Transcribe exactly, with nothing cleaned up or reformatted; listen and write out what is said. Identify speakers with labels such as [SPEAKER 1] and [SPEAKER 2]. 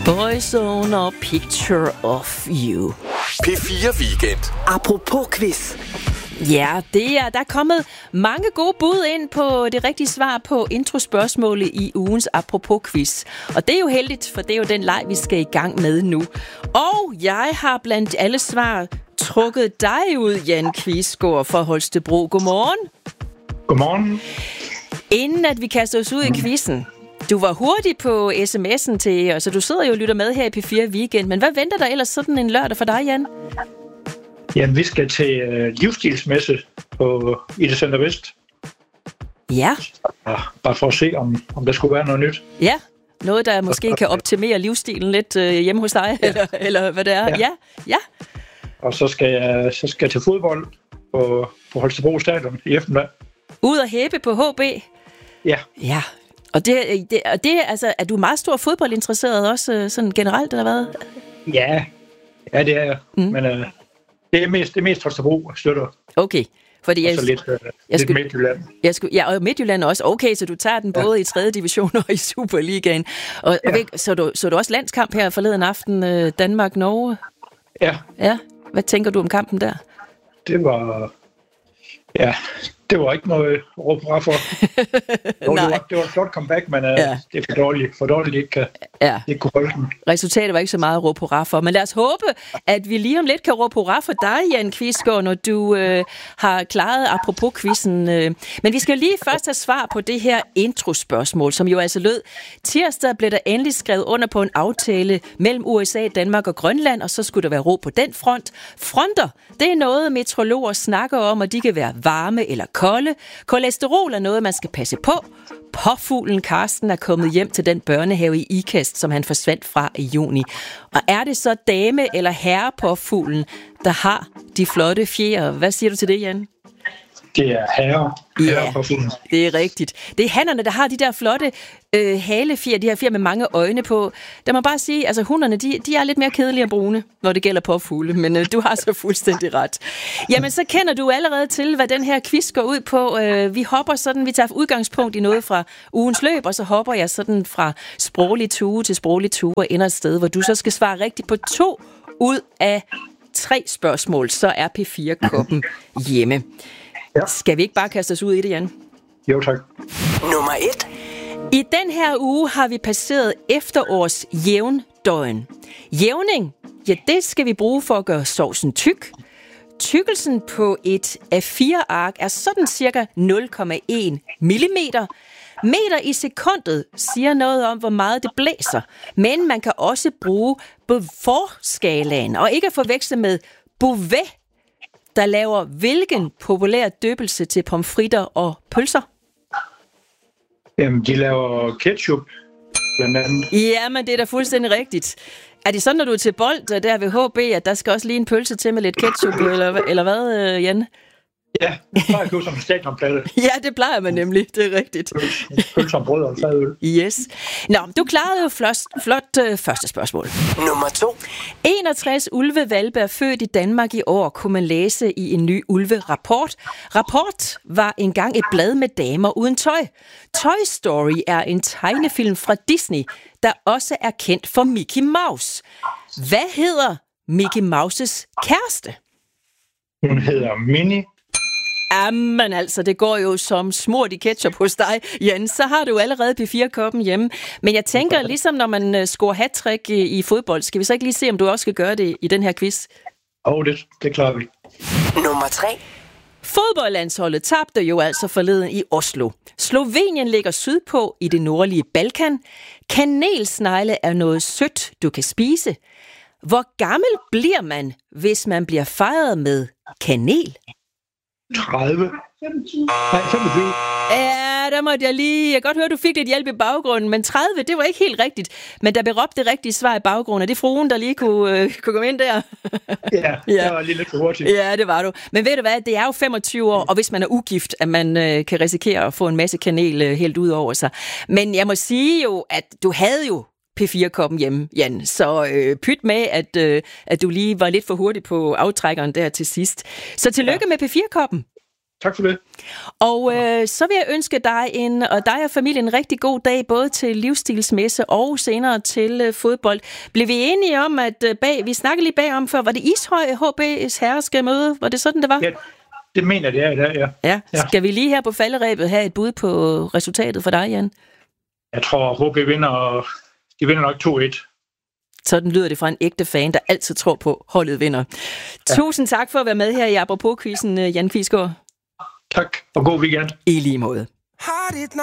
[SPEAKER 1] Boyzone og Picture of You.
[SPEAKER 2] P fire Weekend.
[SPEAKER 3] Apropos quiz.
[SPEAKER 1] Ja, det er, der er kommet mange gode bud ind på det rigtige svar på introspørgsmålet i ugens Apropos quiz. Og det er jo heldigt, for det er jo den leg, vi skal i gang med nu. Og jeg har blandt alle svar trukket dig ud, Jan Kvistgaard fra Holstebro. Godmorgen.
[SPEAKER 4] Godmorgen.
[SPEAKER 1] Inden at vi kaster os ud i quizzen, du var hurtig på sms'en til, og så du sidder jo og lytter med her i P fire Weekend. Men hvad venter der ellers sådan en lørdag for dig, Jan?
[SPEAKER 4] Jamen, vi skal til øh, livsstilsmesse på I D Center Vest.
[SPEAKER 1] Ja.
[SPEAKER 4] Ja, bare for at se, om, om der skulle være noget nyt.
[SPEAKER 1] Ja, noget, der måske kan optimere livsstilen lidt øh, hjemme hos dig, ja. eller, eller hvad det er. Ja, ja. ja.
[SPEAKER 4] Og så skal jeg, så skal jeg til fodbold på, på Holstebro Stadion i eftermiddag.
[SPEAKER 1] Ud og hæppe på H B?
[SPEAKER 4] Ja.
[SPEAKER 1] Ja. Og det, det, og det altså, er du meget stor fodboldinteresseret også sådan generelt, eller hvad?
[SPEAKER 4] Ja, ja det er jeg. Mm. Men øh, det er mest, det er mest Holstebro, jeg støtter.
[SPEAKER 1] Okay. Fordi jeg,
[SPEAKER 4] og så lidt, øh,
[SPEAKER 1] jeg
[SPEAKER 4] lidt
[SPEAKER 1] skulle,
[SPEAKER 4] Midtjylland.
[SPEAKER 1] Jeg skulle, ja, og Midtjylland også. Okay, så du tager den både ja. i tredje division og i Superligaen. Og, ja. og så, du, så du også landskamp her forleden aften, øh, Danmark-Norge?
[SPEAKER 4] Ja.
[SPEAKER 1] Ja. Hvad tænker du om kampen der?
[SPEAKER 4] Det var... Ja, det var ikke noget råb hurra for. Jo, det, var, det var et flot comeback, men uh, ja. det er for dårligt, for dårligt ikke kan, ja. ikke kunne holde den.
[SPEAKER 1] Resultatet var ikke så meget råb hurra for, men lad os håbe, at vi lige om lidt kan råbe hurra for dig, Jan Kvistgaard, når du øh, har klaret apropos quizzen. Øh. Men vi skal lige først have svar på det her introspørgsmål, som jo altså lød: tirsdag blev der endelig skrevet under på en aftale mellem U S A, Danmark og Grønland, og så skulle der være ro på den front. Fronter, det er noget, meteorologer snakker om, og de kan være varme eller kolde. Kolesterol er noget, man skal passe på. Påfuglen Karsten er kommet hjem til den børnehave i Ikast, som han forsvandt fra i juni. Og er det så dame eller herre påfuglen, der har de flotte fjer? Hvad siger du til det, Jan?
[SPEAKER 4] Det er herre.
[SPEAKER 1] Ja, det er rigtigt. Det er hannerne, der har de der flotte øh, halefjer, de her fjer med mange øjne på. Der må bare sige, altså hunderne, de, de er lidt mere kedelige at brune, når det gælder påfugle, men øh, du har så fuldstændig ret. Jamen, så kender du allerede til, hvad den her quiz går ud på. Øh, vi hopper sådan, vi tager udgangspunkt i noget fra ugens løb, og så hopper jeg sådan fra sproglig tue til sproglig tue og ender et sted, hvor du så skal svare rigtigt på to ud af tre spørgsmål. Så er P fire-koppen hjemme. Ja. Skal vi ikke bare kaste os ud i det, Jan?
[SPEAKER 4] Jo, tak.
[SPEAKER 3] Nummer et.
[SPEAKER 1] I den her uge har vi passeret efterårs jævndøgn. Jævning, ja, det skal vi bruge for at gøre sovsen tyk. Tykkelsen på et A fire ark er sådan cirka nul komma en millimeter. Meter i sekundet siger noget om, hvor meget det blæser. Men man kan også bruge Beaufort-skalaen, og ikke at forveksle med Beauvais, der laver hvilken populær døbelse til pomfritter og pølser?
[SPEAKER 4] Jamen, de laver ketchup, blandt andet.
[SPEAKER 1] Ja, men det er da fuldstændig rigtigt. Er det sådan, når du er til bold der ved H B, at der skal også lige en pølse til med lidt ketchup, eller, eller hvad, Jan?
[SPEAKER 4] Ja, det plejer jeg at købe som en stadionplatte.
[SPEAKER 1] Ja, det plejer man nemlig, det er rigtigt.
[SPEAKER 4] Pølse om brød og fadøl.
[SPEAKER 1] Yes. Nå, du klarede jo flot, flot uh, første spørgsmål.
[SPEAKER 3] Nummer to.
[SPEAKER 1] enogtres ulvehvalpe er født i Danmark i år, kunne man læse i en ny ulverapport. Rapport var engang et blad med damer uden tøj. Toy Story er en tegnefilm fra Disney, der også er kendt for Mickey Mouse. Hvad hedder Mickey Mouses kæreste?
[SPEAKER 4] Hun hedder Minnie.
[SPEAKER 1] Jamen altså, det går jo som smurt i ketchup hos dig, Jan. Så har du allerede P fire-koppen hjemme. Men jeg tænker, ligesom når man scorer hattrick i fodbold, skal vi så ikke lige se, om du også skal gøre det i den her quiz?
[SPEAKER 4] Åh, oh, det, det klarer vi.
[SPEAKER 3] Nummer tre.
[SPEAKER 1] Fodboldlandsholdet tabte jo altså forleden i Oslo. Slovenien ligger sydpå i det nordlige Balkan. Kanelsnegle er noget sødt, du kan spise. Hvor gammel bliver man, hvis man bliver fejret med kanel?
[SPEAKER 4] tredive. Nej, femogtyve.
[SPEAKER 1] Ja, der måtte jeg lige... Jeg kan godt høre, du fik lidt hjælp i baggrunden, men tredive, det var ikke helt rigtigt. Men der blev råbt det rigtige svar i baggrunden. Er det fruen, der lige kunne, øh, kunne komme ind der?
[SPEAKER 4] Ja, ja, det var lige lidt for hurtigt.
[SPEAKER 1] Ja, det var du. Men ved du hvad, det er jo femogtyve år, og hvis man er ugift, at man øh, kan risikere at få en masse kanel øh, helt ud over sig. Men jeg må sige jo, at du havde jo P fire-koppen hjemme, Jan. Så øh, pyt med, at, øh, at du lige var lidt for hurtig på aftrækkeren der til sidst. Så tillykke ja. med P fire-koppen.
[SPEAKER 4] tak for det.
[SPEAKER 1] Og øh, så vil jeg ønske dig en, og dig og familien en rigtig god dag, både til livsstilsmesse og senere til øh, fodbold. Blev vi enige om, at øh, bag, vi snakkede lige bagom før, var det Ishøj H B's herre skal møde? Var det sådan, det var?
[SPEAKER 4] Ja, det mener det er i dag, ja.
[SPEAKER 1] ja. Ja. Skal vi lige her på falderebet have et bud på resultatet for dig, Jan?
[SPEAKER 4] Jeg tror, H B vinder, de vinder nok to et.
[SPEAKER 1] Sådan lyder det fra en ægte fan, der altid tror på, holdet vinder. Ja. Tusind tak for at være med her i Apropos-quizzen, Jan Kvisgaard.
[SPEAKER 4] Tak, og god weekend.
[SPEAKER 1] I lige måde.